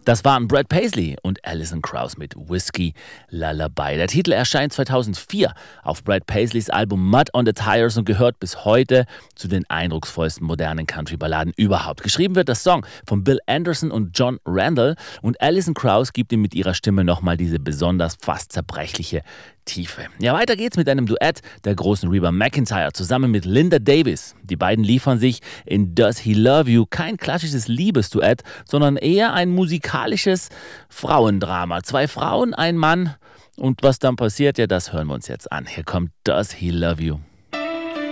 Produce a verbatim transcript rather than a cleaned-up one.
Das waren Brad Paisley und Alison Krauss mit Whiskey Lullaby. Der Titel erscheint zweitausendvier auf Brad Paisleys Album Mud on the Tires und gehört bis heute zu den eindrucksvollsten modernen Country-Balladen überhaupt. Geschrieben wird das Song von Bill Anderson und John Randall und Alison Krauss gibt ihm mit ihrer Stimme nochmal diese besonders fast zerbrechliche Tiefe. Ja, weiter geht's mit einem Duett der großen Reba McEntire zusammen mit Linda Davis. Die beiden liefern sich in Does He Love You kein klassisches Liebesduett, sondern eher ein musikalisches Frauendrama. Zwei Frauen, ein Mann und was dann passiert, ja, das hören wir uns jetzt an. Hier kommt Does He Love You.